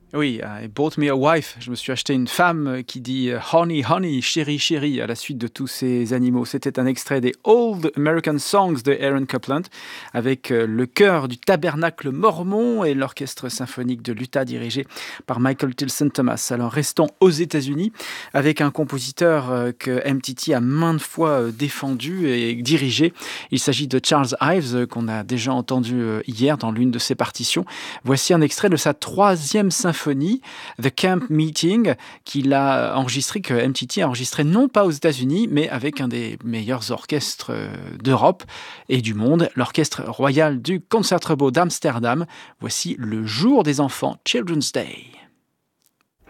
Oui, I bought me a wife. Je me suis acheté une femme qui dit honey, honey, chérie, chérie, à la suite de tous ces animaux. C'était un extrait des Old American Songs de Aaron Copland, avec le chœur du Tabernacle Mormon et l'orchestre symphonique de l'Utah dirigé par Michael Tilson Thomas. Alors restons aux États-Unis avec un compositeur que MTT a maintes fois défendu et dirigé. Il s'agit de Charles Ives, qu'on a déjà entendu hier dans l'une de ses partitions. Voici un extrait de sa troisième symphonie, The Camp Meeting, que MTT a enregistré non pas aux États-Unis, mais avec un des meilleurs orchestres d'Europe et du monde, l'Orchestre Royal du Concertgebouw d'Amsterdam. Voici Le Jour des Enfants, Children's Day.